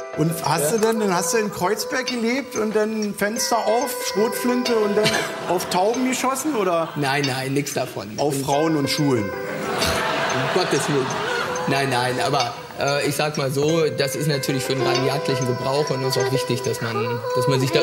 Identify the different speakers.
Speaker 1: Und dann hast du in Kreuzberg gelebt und dann Fenster auf, Schrotflinte und dann auf Tauben geschossen, oder?
Speaker 2: Nein, nichts davon.
Speaker 1: Auf Frauen und Schulen?
Speaker 2: Um Gottes Willen. Nein, aber ich sag mal so, das ist natürlich für den rein jagdlichen Gebrauch und es ist auch wichtig, dass man sich da